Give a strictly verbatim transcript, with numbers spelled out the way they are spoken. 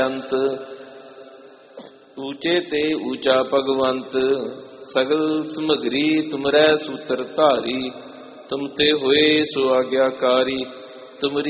अंत ऊंचे ते ऊंचा भगवंत सगल समगरी तुमरै सूत्र धारी तुम ते होए सो आज्ञाकारी तुमरी